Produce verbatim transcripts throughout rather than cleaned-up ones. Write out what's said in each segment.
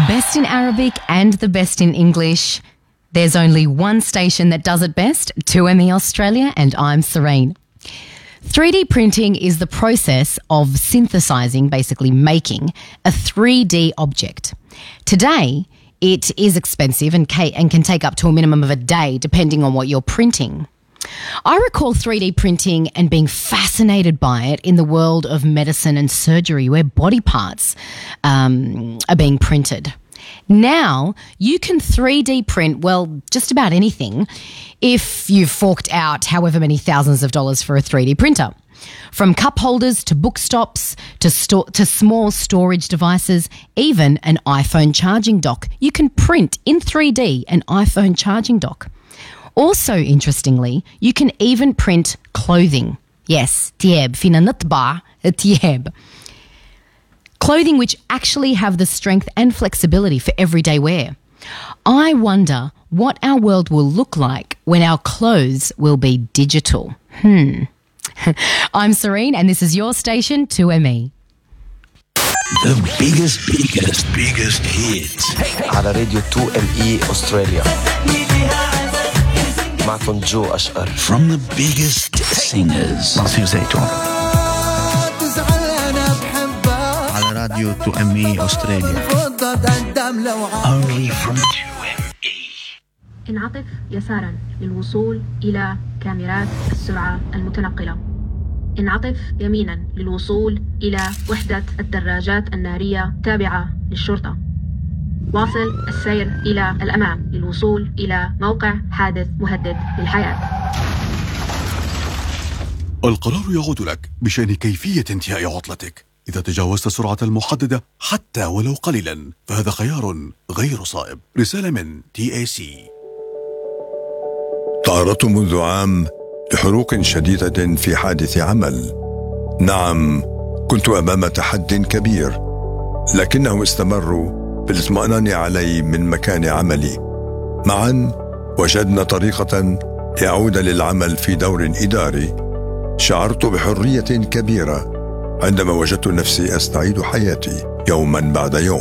best in Arabic and the best in English. There's only one station that does it best, two M E Australia, and I'm Serene. three D printing is the process of synthesizing, basically making, a three D object. Today, it is expensive and can take up to a minimum of a day, depending on what you're printing. I recall three D printing and being fascinated by it in the world of medicine and surgery, where body parts um, are being printed. Now, you can three D print, well, just about anything if you've forked out however many thousands of dollars for a three D printer. From cup holders to book stops to, sto- to small storage devices, even an iPhone charging dock. You can print in three D an iPhone charging dock. Also, interestingly, you can even print clothing. Yes, تياب فينا نطبع تياب. Clothing which actually have the strength and flexibility for everyday wear. I wonder what our world will look like when our clothes will be digital. Hmm. I'm Serene and this is your station, two M E. The biggest, biggest, biggest hits. على راديو تو إم إي أستراليا. معكم جو أشقر. From the biggest singers. ناصر زيتون. على راديو تو إم إي أستراليا. Only from two M E. انعطف يسارا للوصول إلى كاميرات السرعة المتنقلة. انعطف يمينا للوصول إلى وحدة الدراجات النارية تابعة للشرطة. واصل السير إلى الأمام للوصول إلى موقع حادث مهدد للحياة. القرار يعود لك بشأن كيفية انتهاء عطلتك. إذا تجاوزت السرعة المحددة حتى ولو قليلا فهذا خيار غير صائب. رسالة من تي إيه سي. تعرضت منذ عام لحروق شديدة في حادث عمل. نعم، كنت أمام تحد كبير، لكنهم استمروا بالاطمئنان علي من مكان عملي. معا وجدنا طريقة لأعود للعمل في دور إداري. شعرت بحرية كبيرة عندما وجدت نفسي أستعيد حياتي يوما بعد يوم.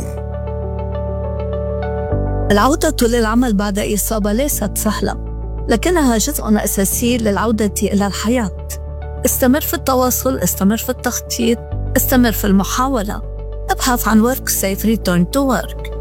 العودة للعمل بعد إصابة ليست سهلة، لكنها جزء أساسي للعودة إلى الحياة. استمر في التواصل، استمر في التخطيط، استمر في المحاولة. ابحث عن Work Safe Return to Work.